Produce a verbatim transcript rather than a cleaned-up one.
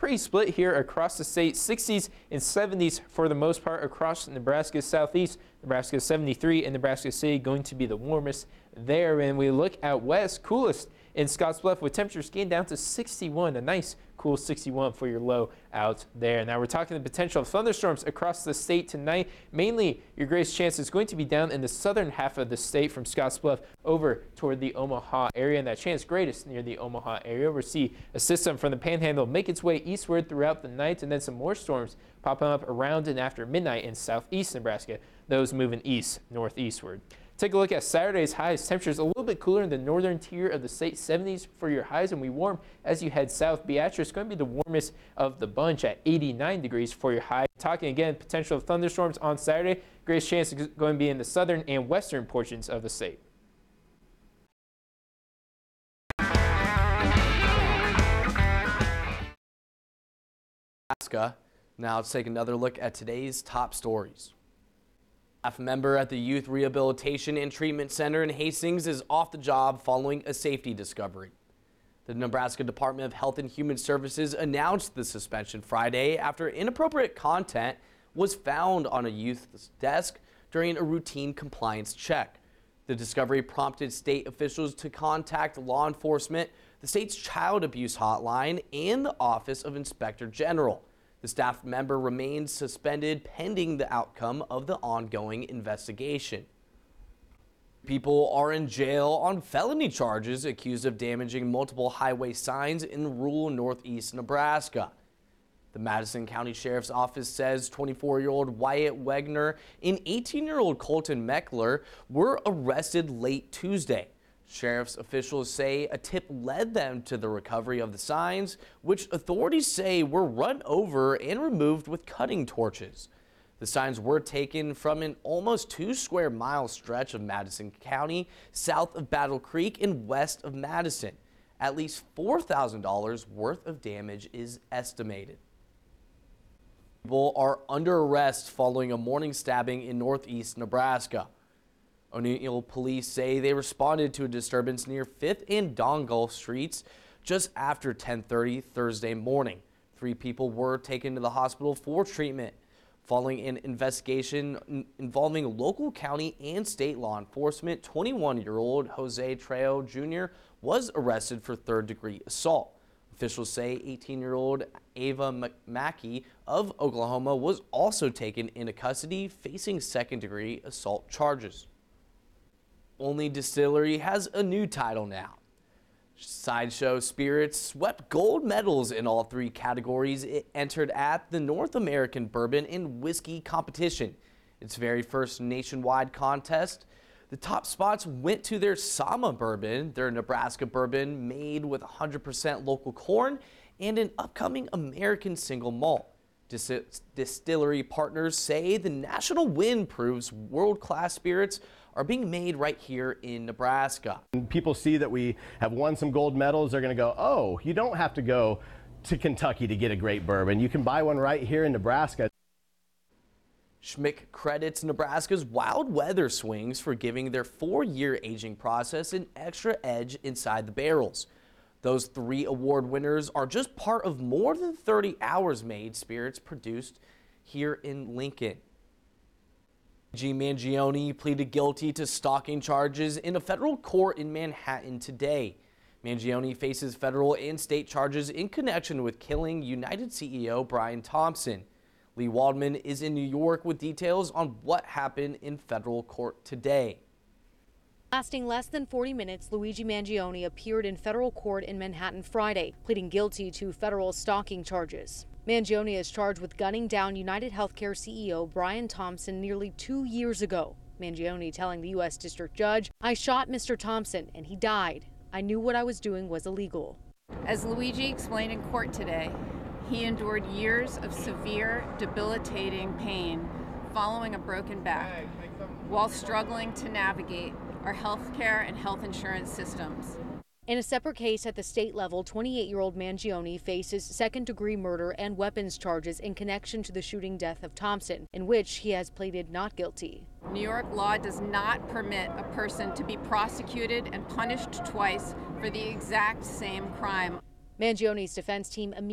pretty split here across the state. sixties and seventies for the most part across Nebraska's southeast. Nebraska seventy-three and Nebraska City going to be the warmest there. And we look out west, coolest in Scottsbluff with temperatures getting down to sixty-one. A nice cool sixty-one for your low out there. Now we're talking the potential of thunderstorms across the state tonight. Mainly your greatest chance is going to be down in the southern half of the state from Scottsbluff over toward the Omaha area, and that chance greatest near the Omaha area. We'll see a system from the Panhandle make its way eastward throughout the night, and then some more storms popping up around and after midnight in southeast Nebraska, those moving east northeastward. Take a look at Saturday's highs. Temperatures a little bit cooler in the northern tier of the state, seventies for your highs, and we warm as you head south. Beatrice going to be the warmest of the bunch at eighty-nine degrees for your high. Talking again, potential of thunderstorms on Saturday. Greatest chance is going to be in the southern and western portions of the state. Now let's take another look at today's top stories. A member at the Youth Rehabilitation and Treatment Center in Hastings is off the job following a safety discovery. The Nebraska Department of Health and Human Services announced the suspension Friday after inappropriate content was found on a youth's desk during a routine compliance check. The discovery prompted state officials to contact law enforcement, the state's child abuse hotline, and the Office of Inspector General. The staff member remains suspended pending the outcome of the ongoing investigation. People are in jail on felony charges accused of damaging multiple highway signs in rural northeast Nebraska. The Madison County Sheriff's Office says twenty-four-year-old Wyatt Wegner and eighteen-year-old Colton Meckler were arrested late Tuesday. Sheriff's officials say a tip led them to the recovery of the signs, which authorities say were run over and removed with cutting torches. The signs were taken from an almost two square mile stretch of Madison County, south of Battle Creek and west of Madison. At least four thousand dollars worth of damage is estimated. People are under arrest following a morning stabbing in northeast Nebraska. O'Neill police say they responded to a disturbance near fifth and Dongle Streets just after ten thirty Thursday morning. Three people were taken to the hospital for treatment. Following an investigation involving local county and state law enforcement, twenty-one-year-old Jose Trejo Junior was arrested for third-degree assault. Officials say eighteen-year-old Ava Mackey of Oklahoma was also taken into custody, facing second-degree assault charges. Only Distillery has a new title now. Sideshow Spirits swept gold medals in all three categories it entered at the North American Bourbon and Whiskey Competition, its very first nationwide contest. The top spots went to their Sama Bourbon, their Nebraska bourbon made with one hundred percent local corn, and an upcoming American single malt. Dis Distillery partners say the national win proves world-class spirits are being made right here in Nebraska. When people see that we have won some gold medals, they're going to go, oh, you don't have to go to Kentucky to get a great bourbon. You can buy one right here in Nebraska. Schmick credits Nebraska's wild weather swings for giving their four-year aging process an extra edge inside the barrels. Those three award winners are just part of more than thirty hours-made spirits produced here in Lincoln. Luigi Mangione pleaded guilty to stalking charges in a federal court in Manhattan today. Mangione faces federal and state charges in connection with killing United C E O Brian Thompson. Lee Waldman is in New York with details on what happened in federal court today. Lasting less than forty minutes, Luigi Mangione appeared in federal court in Manhattan Friday, pleading guilty to federal stalking charges. Mangione is charged with gunning down United Healthcare C E O Brian Thompson nearly two years ago. Mangione telling the U S District Judge, "I shot Mister Thompson and he died. I knew what I was doing was illegal." As Luigi explained in court today, he endured years of severe, debilitating pain following a broken back while struggling to navigate our health care and health insurance systems. In a separate case at the state level, twenty-eight-year-old Mangione faces second-degree murder and weapons charges in connection to the shooting death of Thompson, in which he has pleaded not guilty. New York law does not permit a person to be prosecuted and punished twice for the exact same crime. Mangione's defense team immediately